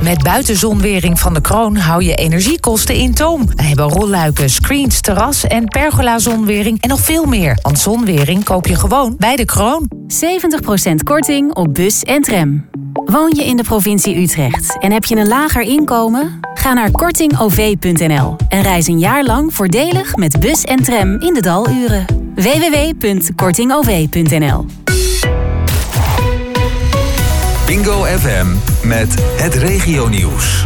Met buitenzonwering van de Kroon hou je energiekosten in toom. We hebben rolluiken, screens, terras en pergola-zonwering en nog veel meer. Want zonwering koop je gewoon bij de Kroon. 70% korting op bus en tram. Woon je in de provincie Utrecht en heb je een lager inkomen? Ga naar kortingov.nl en reis een jaar lang voordelig met bus en tram in de daluren. www.kortingov.nl. Bingo FM met het regionieuws.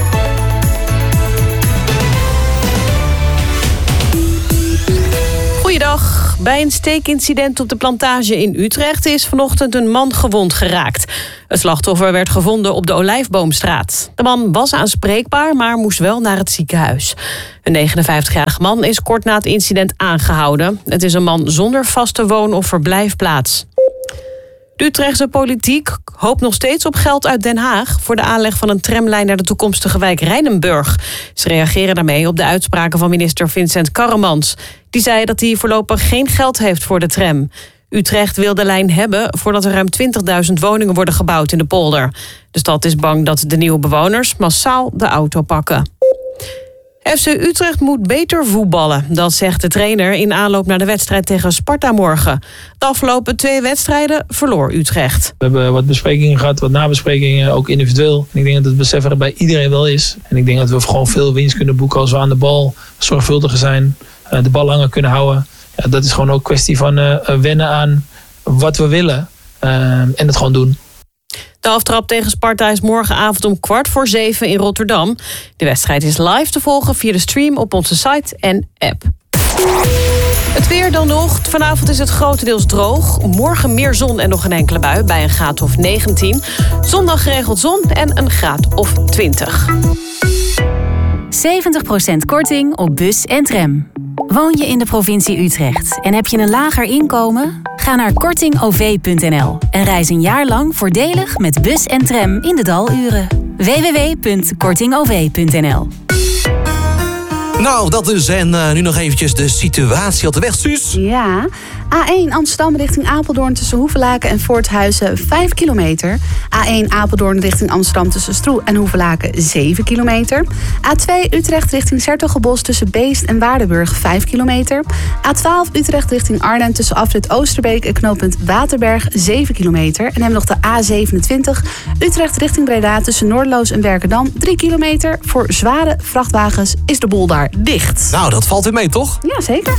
Goeiedag. Bij een steekincident op de Plantage in Utrecht is vanochtend een man gewond geraakt. Het slachtoffer werd gevonden op de Olijfboomstraat. De man was aanspreekbaar, maar moest wel naar het ziekenhuis. Een 59-jarige man is kort na het incident aangehouden. Het is een man zonder vaste woon- of verblijfplaats. De Utrechtse politiek hoopt nog steeds op geld uit Den Haag voor de aanleg van een tramlijn naar de toekomstige wijk Rijnenburg. Ze reageren daarmee op de uitspraken van minister Vincent Karremans. Die zei dat hij voorlopig geen geld heeft voor de tram. Utrecht wil de lijn hebben voordat er ruim 20.000 woningen worden gebouwd in de polder. De stad is bang dat de nieuwe bewoners massaal de auto pakken. FC Utrecht moet beter voetballen, dat zegt de trainer in aanloop naar de wedstrijd tegen Sparta morgen. De afgelopen 2 wedstrijden verloor Utrecht. We hebben wat besprekingen gehad, wat nabesprekingen, ook individueel. En ik denk dat het besef er bij iedereen wel is. En ik denk dat we gewoon veel winst kunnen boeken als we aan de bal zorgvuldiger zijn, de bal langer kunnen houden. Ja, dat is gewoon ook kwestie van wennen aan wat we willen en het gewoon doen. De aftrap tegen Sparta is morgenavond om 6:15 in Rotterdam. De wedstrijd is live te volgen via de stream op onze site en app. Het weer dan nog. Vanavond is het grotendeels droog. Morgen meer zon en nog een enkele bui bij een graad of 19. Zondag geregeld zon en een graad of 20. 70% korting op bus en tram. Woon je in de provincie Utrecht en heb je een lager inkomen? Ga naar kortingov.nl en reis een jaar lang voordelig met bus en tram in de daluren. www.kortingov.nl. Nou, dat dus. En nu nog eventjes de situatie op de weg, Suus. Ja, A1 Amsterdam richting Apeldoorn tussen Hoevelaken en Voorthuizen 5 kilometer. A1 Apeldoorn richting Amsterdam tussen Stroe en Hoevelaken 7 kilometer. A2 Utrecht richting 's-Hertogenbosch tussen Beest en Waardenburg 5 kilometer. A12 Utrecht richting Arnhem tussen afrit Oosterbeek en knooppunt Waterberg 7 kilometer. En hebben we nog de A27 Utrecht richting Breda tussen Noordloos en Werkendam 3 kilometer. Voor zware vrachtwagens is de boel daar dicht. Nou, dat valt weer mee, toch? Ja, zeker.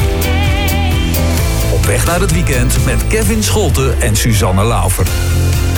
Op weg naar het weekend met Kevin Scholten en Suzanne Laufer.